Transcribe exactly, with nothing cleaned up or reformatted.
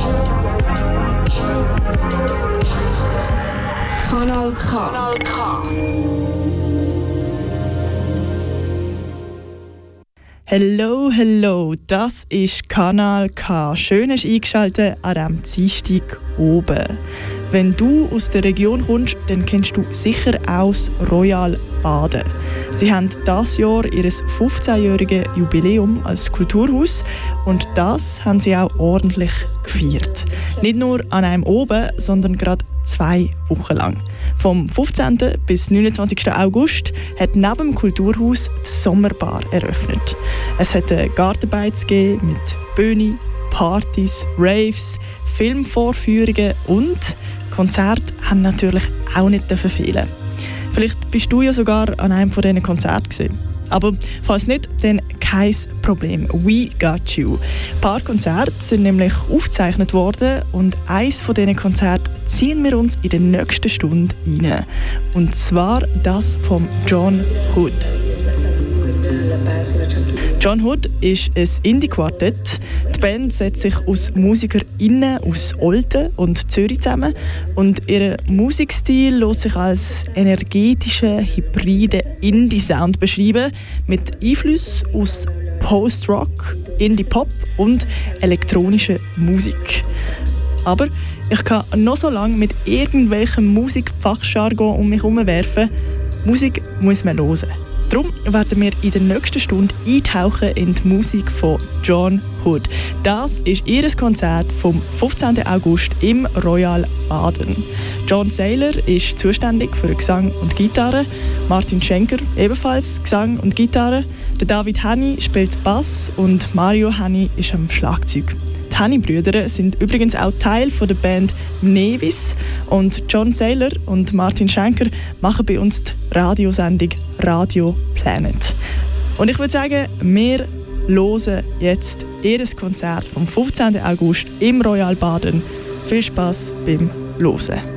Kanal K. Kanal K. Hello, hello, das ist Kanal K. Schön hast du eingeschaltet an diesem Dienstag oben. Wenn du aus der Region kommst, dann kennst du sicher auch das Royal Baden. Sie haben dieses Jahr ihr fünfzehnjähriges Jubiläum als Kulturhaus und das haben sie auch ordentlich gefeiert. Nicht nur an einem oben, sondern gerade zwei Wochen lang. Vom fünfzehnten bis neunundzwanzigsten August hat neben dem Kulturhaus die Sommerbar eröffnet. Es hat Gartenbeiz gegeben mit Bühne, Partys, Raves, Filmvorführungen und Konzerte haben natürlich auch nicht fehlen. Vielleicht bist du ja sogar an einem von diesen Konzerten gewesen. Aber falls nicht, dann kein Problem. We got you. Ein paar Konzerte sind nämlich aufgezeichnet worden und eines von diesen Konzerten ziehen wir uns in der nächsten Stunde rein. Und zwar das von John Hood. John Hood ist ein Indie-Quartett. Die Band setzt sich aus MusikerInnen aus Olten und Zürich zusammen und ihr Musikstil lässt sich als energetischen, hybriden Indie-Sound beschreiben mit Einflüssen aus Post-Rock, Indie-Pop und elektronischer Musik. Aber ich kann noch so lange mit irgendwelchem Musikfachjargon um mich herumwerfen. Musik muss man hören. Darum werden wir in der nächsten Stunde eintauchen in die Musik von John Hood. Das ist ihr Konzert vom fünfzehnten August im Royal Baden. John Saylor ist zuständig für Gesang und Gitarre, Martin Schenker ebenfalls Gesang und Gitarre, der David Henny spielt Bass und Mario Henny ist am Schlagzeug. Die Henny-Brüder sind übrigens auch Teil von der Band Nevis und John Saylor und Martin Schenker machen bei uns die Radiosendung Radio Planet. Und ich würde sagen, wir hören jetzt ihr Konzert vom fünfzehnten August im Royal Baden. Viel Spass beim Hören.